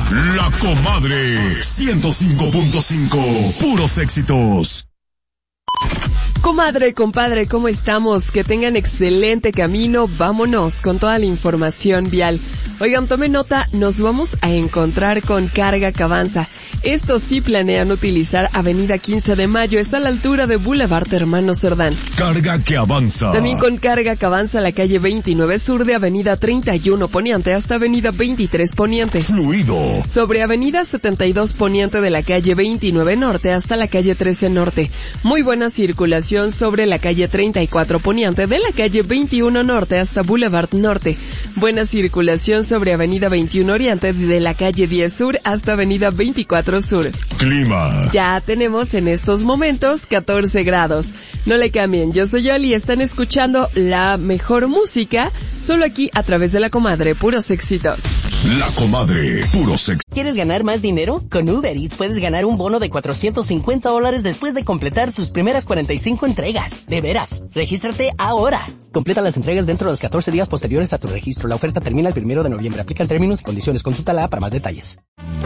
La Comadre 105.5, puros éxitos. Comadre, compadre, ¿cómo estamos? Que tengan excelente camino. Vámonos con toda la información vial. Oigan, tomen nota, nos vamos a encontrar con carga que avanza. Estos sí planean utilizar Avenida 15 de Mayo, está a la altura de Boulevard Hermano Cerdán. Carga que avanza. También con carga que avanza la calle 29 Sur de Avenida 31 Poniente hasta Avenida 23 Poniente. Fluido. Sobre Avenida 72 Poniente de la calle 29 Norte hasta la calle 13 Norte. Muy buena circulación sobre la calle 34 Poniente de la calle 21 Norte hasta Boulevard Norte. Buena circulación sobre Avenida 21 Oriente de la calle 10 Sur hasta Avenida 24 Sur. Clima. Ya tenemos en estos momentos 14 grados. No le cambien, yo soy Yoli y están escuchando la mejor música solo aquí a través de La Comadre, puros éxitos. La Comadre, puros éxitos. ¿Quieres ganar más dinero? Con Uber Eats puedes ganar un bono de $450 después de completar tus primeras 45 entregas. De veras, regístrate ahora. Completa las entregas dentro de los 14 días posteriores a tu registro. La oferta termina el 1 de noviembre. Aplican términos y condiciones. Consúltala para más detalles.